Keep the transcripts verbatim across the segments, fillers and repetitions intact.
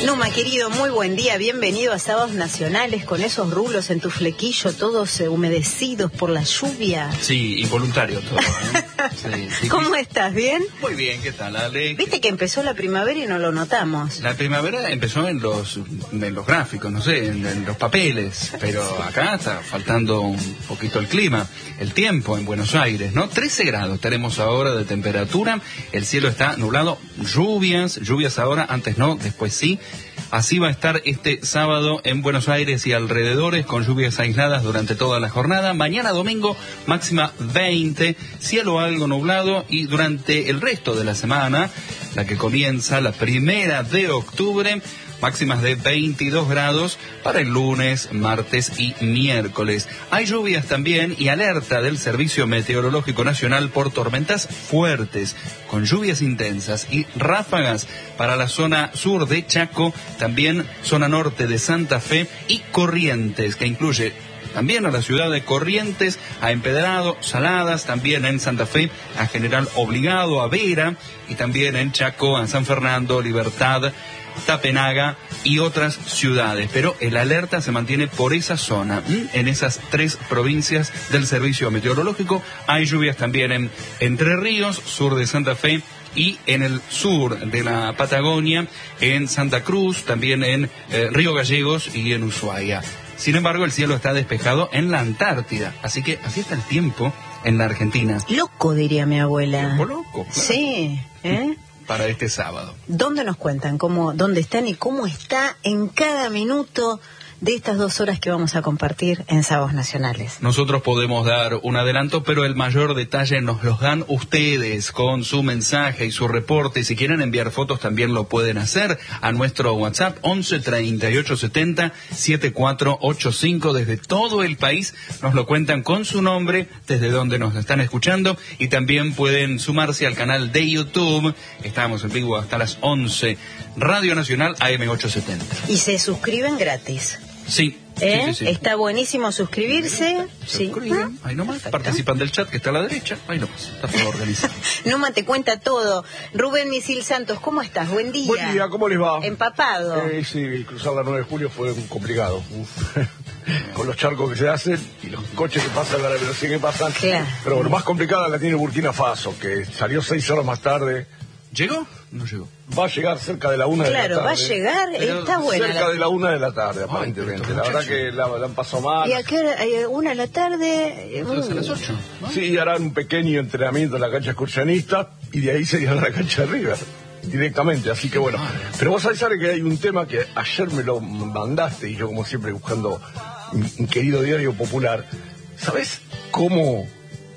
Numa, querido, muy buen día, bienvenido a Sábados Nacionales con esos rulos en tu flequillo, todos eh, humedecidos por la lluvia. Sí, involuntario todo, ¿eh? Sí, sí. ¿Cómo estás? ¿Bien? Muy bien, ¿qué tal, Ale? Viste que empezó la primavera y no lo notamos. La primavera empezó en los en los gráficos, no sé, en, en los papeles, pero acá está faltando un poquito el clima, el tiempo en Buenos Aires, ¿no? trece grados tenemos ahora de temperatura, el cielo está nublado, lluvias, lluvias ahora, antes no, después sí. Así va a estar este sábado en Buenos Aires y alrededores, con lluvias aisladas durante toda la jornada. Mañana domingo, máxima veinte, cielo algo nublado, y durante el resto de la semana, la que comienza la primera de octubre, máximas de veintidós grados para el lunes, martes y miércoles. Hay lluvias también y alerta del Servicio Meteorológico Nacional por tormentas fuertes, con lluvias intensas y ráfagas para la zona sur de Chaco, también zona norte de Santa Fe y Corrientes, que incluye también a la ciudad de Corrientes, a Empedrado, Saladas, también en Santa Fe, a General Obligado, a Vera, y también en Chaco, a San Fernando, Libertad, Tapenaga y otras ciudades, pero el alerta se mantiene por esa zona, ¿m? En esas tres provincias del Servicio Meteorológico. Hay lluvias también en Entre Ríos, sur de Santa Fe, y en el sur de la Patagonia, en Santa Cruz, también en eh, Río Gallegos y en Ushuaia. Sin embargo, el cielo está despejado en la Antártida, así que así está el tiempo en la Argentina. Loco, diría mi abuela. Loco, loco, claro. Sí, ¿eh? Para este sábado. ¿Dónde nos cuentan? ¿Cómo, dónde están y cómo está en cada minuto de estas dos horas que vamos a compartir en Sábados Nacionales? Nosotros podemos dar un adelanto, pero el mayor detalle nos los dan ustedes con su mensaje y su reporte. Si quieren enviar fotos también lo pueden hacer a nuestro WhatsApp once treinta y ocho setenta setenta y cuatro ochenta y cinco. Desde todo el país nos lo cuentan con su nombre, desde donde nos están escuchando, y también pueden sumarse al canal de YouTube. Estamos en vivo hasta las once. Radio Nacional A M ochocientos setenta. Y se suscriben gratis. Sí. ¿Eh? Sí, sí, sí. Está buenísimo suscribirse. Se Sí. suscriben, ahí nomás, Perfecto. participan del chat que está a la derecha, ahí nomás, está todo organizado. Numa te cuenta todo. Rubén Misil Santos, ¿cómo estás? Buen día. Buen día, ¿cómo les va? Empapado. Eh, sí, cruzar la nueve de julio fue un complicado. Uf. Con los charcos que se hacen y los coches que pasan a la velocidad que pasan. Claro. Pero bueno, más complicada la tiene Burkina Faso, que salió seis horas más tarde. ¿Llegó? No llegó. Va a llegar cerca de la una Claro, de la tarde. va a llegar, Pero está buena. Cerca la- de la una de la tarde, aparentemente. pero La verdad muchacho. que la, la han pasado mal. ¿Y a qué hora? Eh, ¿Una de la tarde? Eh, Entonces a uh. las ocho, ¿no? Sí, harán un pequeño entrenamiento en la cancha excursionista y de ahí se irán a la cancha de River directamente, así que bueno. Pero vos sabés, Sara, que hay un tema que ayer me lo mandaste y yo como siempre buscando un, un querido diario popular. ¿Sabés cómo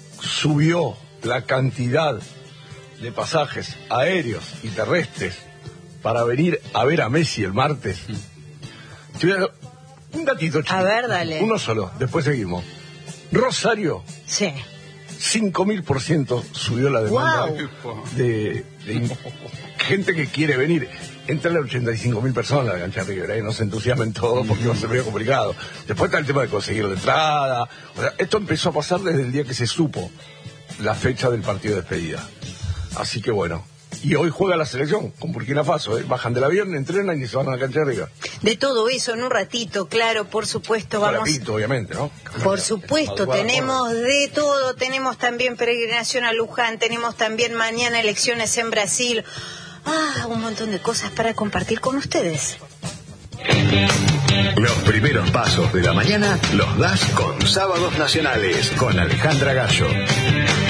subió la cantidad de pasajes aéreos y terrestres para venir a ver a Messi el martes? Te voy a dar un datito chico. A ver, dale. Uno solo, después seguimos. Rosario, Sí. cinco mil por ciento subió la demanda Guau. de, de gente que quiere venir. Entran ochenta y cinco mil personas a la cancha de River, ¿eh? No se entusiasmen todos porque va a ser medio complicado. Después está el tema de conseguir la entrada. O sea, esto empezó a pasar desde el día que se supo la fecha del partido de despedida. Así que bueno. Y hoy juega la selección con Burkina Faso, ¿eh? Bajan del avión, entrenan y se van a la cancha de River. De todo eso en un ratito, claro, por supuesto, vamos. Parapito, obviamente, ¿no? Por supuesto, Madrugada, tenemos de todo, tenemos también peregrinación a Luján, tenemos también mañana elecciones en Brasil. Ah, un montón de cosas para compartir con ustedes. Los primeros pasos de la mañana los das con Sábados Nacionales, con Alejandra Gallo.